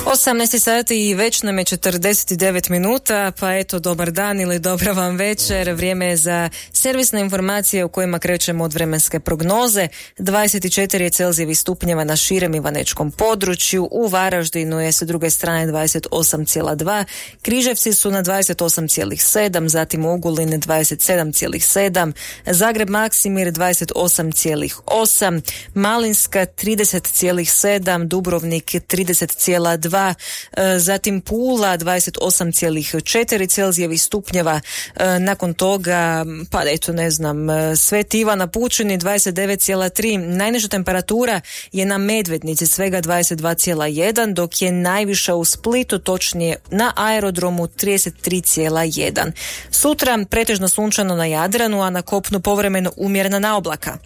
18 sati i već nam je 49 minuta, pa eto, dobar dan ili dobra vam večer. Vrijeme je za servisne informacije u kojima krećemo od vremenske prognoze. 24 je Celzijevi stupnjeva na širem ivanečkom području, u Varaždinu je sa druge strane 28,2, Križevci su na 28,7, zatim Ogulin 27,7, Zagreb Maksimir 28,8, Malinska 30,7, Dubrovnik 30,2, zatim Pula 28,4 Celzijevih stupnjeva, nakon toga pa eto ne znam, Sveti Ivan na Pučini 29,3, najniža temperatura je na Medvednici svega 22,1, dok je najviša u Splitu, točnije na aerodromu 33,1. Sutra pretežno sunčano na Jadranu, a na kopnu povremeno umjerena naoblaka.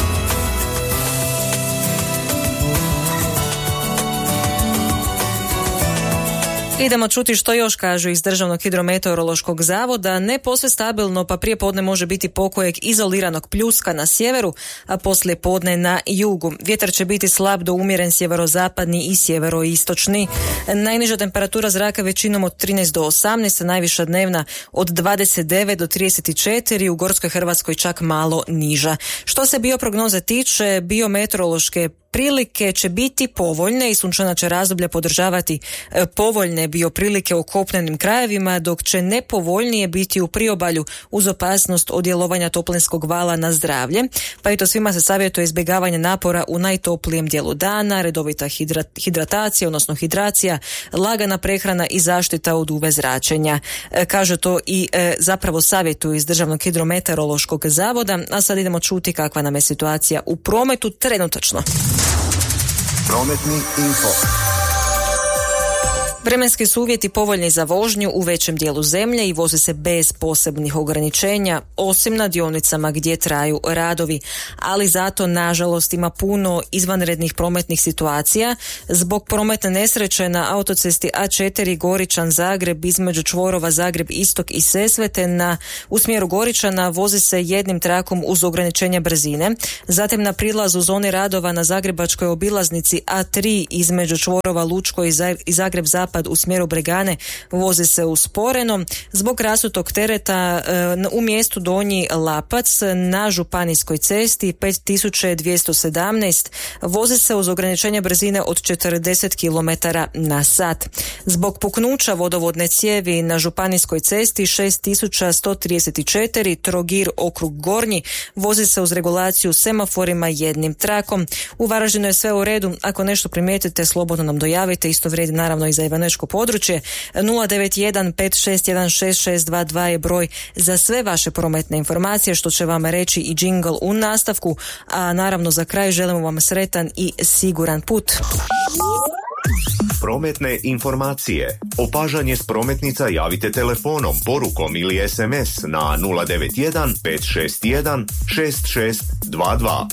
Idemo čuti što još kažu iz Državnog hidrometeorološkog zavoda. Ne posve stabilno, pa prije podne može biti pokojeg izoliranog pljuska na sjeveru, a poslije podne na jugu. Vjetar će biti slab do umjeren sjeverozapadni i sjeveroistočni. Najniža temperatura zraka većinom od 13 do 18, najviša dnevna od 29 do 34, u Gorskoj Hrvatskoj čak malo niža. Što se bioprognoze tiče, biometeorološke prilike će biti povoljne i sunčana će razdoblja podržavati povoljne bioprilike u kopnenim krajevima, dok će nepovoljnije biti u priobalju uz opasnost od djelovanja toplinskog vala na zdravlje. Pa eto, svima se savjetuje izbjegavanje napora u najtoplijem dijelu dana, redovita hidratacija, odnosno hidracija, lagana prehrana i zaštita od UV zračenja. Kaže to i zapravo savjetuju iz Državnog hidrometeorološkog zavoda, a sad idemo čuti kakva nam je situacija u prometu trenutačno. Prometni info. Vremenski su uvjeti povoljni za vožnju u većem dijelu zemlje i vozi se bez posebnih ograničenja, osim na dionicama gdje traju radovi. Ali zato, nažalost, ima puno izvanrednih prometnih situacija. Zbog prometne nesreće na autocesti A4 Goričan-Zagreb između čvorova Zagreb-Istok i Sesvete u smjeru Goričana vozi se jednim trakom uz ograničenje brzine. Zatim na prilazu zone radova na zagrebačkoj obilaznici A3 između čvorova Lučko i Zagreb-Zapad u smjeru Bregane vozi se usporeno. Zbog rasutog tereta u mjestu Donji Lapac na Županijskoj cesti 5217 vozi se uz ograničenje brzine od 40 km na sat. Zbog puknuća vodovodne cijevi na Županijskoj cesti 6134 Trogir okrug Gornji vozi se uz regulaciju semaforima jednim trakom. U Varaždinu je sve u redu. Ako nešto primijetite, slobodno nam dojavite. Isto vrijedi naravno i za ivanečko područje. 091 561 6622 je broj za sve vaše prometne informacije, što će vam reći i džingl u nastavku. A naravno za kraj želimo vam sretan i siguran put. Prometne informacije. Opažanje s prometnica javite telefonom, porukom ili SMS na 091 561 6622.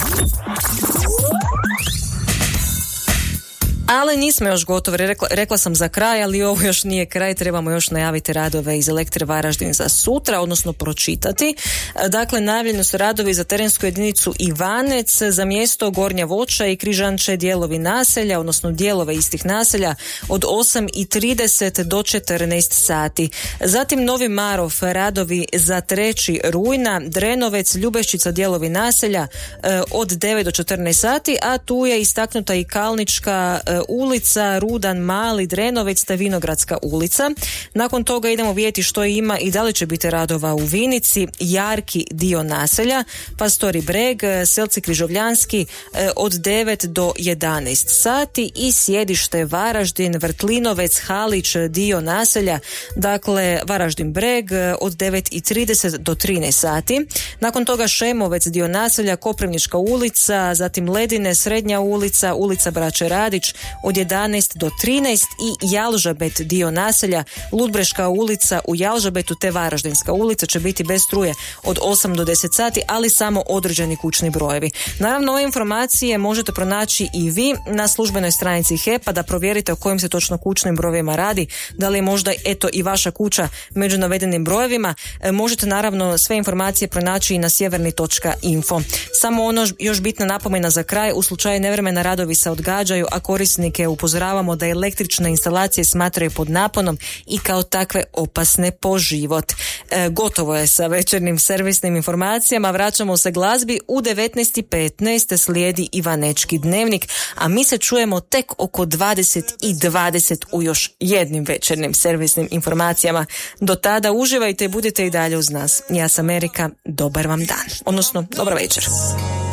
Ali nismo još gotovi, rekla sam za kraj, ali ovo još nije kraj, trebamo još najaviti radove iz Elektre Varaždin za sutra, odnosno pročitati. Dakle, najavljeni su radovi za terensku jedinicu Ivanec, za mjesto Gornja Voća i Križanče, dijelovi naselja, odnosno dijelove istih naselja od 8:30 do 14 sati. Zatim Novi Marof, radovi za 3. rujna, Drenovec, Ljubeščica, dijelovi naselja od 9 do 14 sati, a tu je istaknuta i Kalnička ulica, Rudan, Mali, Drenovec te Vinogradska ulica. Nakon toga idemo vidjeti što ima i da li će biti radova u Vinici, Jarki, dio naselja, Pastori Breg, Selci Križovljanski od 9 do 11 sati i sjedište Varaždin, Vrtlinovec, Halić, dio naselja, dakle Varaždin Breg od 9:30 do 13 sati. Nakon toga Šemovec, dio naselja, Koprivnička ulica, zatim Ledine, Srednja ulica, ulica Braće Radić od 11 do 13 i Jalžabet, dio naselja, Ludbreška ulica u Jalžabetu te Varaždinska ulica će biti bez struje od 8 do 10 sati, ali samo određeni kućni brojevi. Naravno, ove informacije možete pronaći i vi na službenoj stranici HEP-a da provjerite o kojim se točno kućnim brojevima radi, da li je možda eto i vaša kuća među navedenim brojevima. Možete naravno sve informacije pronaći i na sjeverni.info. Samo ono još bitna napomena za kraj, u slučaju nevremena radovi se odgađaju, a korisnici korisnike upozoravamo da električne instalacije smatraju pod naponom i kao takve opasne po život. Gotovo je sa večernjim servisnim informacijama, vraćamo se glazbi. U 19:15 slijedi Ivanečki dnevnik, a mi se čujemo tek oko 20:20 u još jednim večernjim servisnim informacijama. Do tada uživajte i budite i dalje uz nas. Ja sam Erika, dobar vam dan, odnosno dobar večer.